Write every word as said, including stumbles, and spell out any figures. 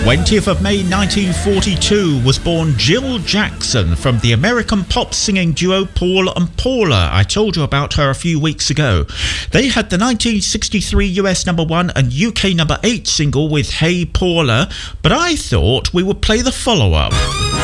twentieth of May nineteen forty-two was born Jill Jackson from the American pop singing duo Paul and Paula. I told you about her a few weeks ago. They had the nineteen sixty-three U S number one and U K number eight single with Hey Paula, but I thought we would play the follow-up.